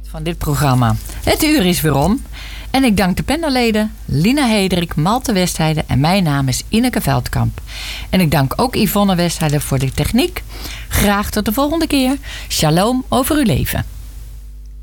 Van dit programma. Het uur is weer om. En ik dank de panelleden Lina Hederik, Malte Westheide en mijn naam is Ineke Veldkamp. En ik dank ook Yvonne Westheide voor de techniek. Graag tot de volgende keer. Shalom over uw leven.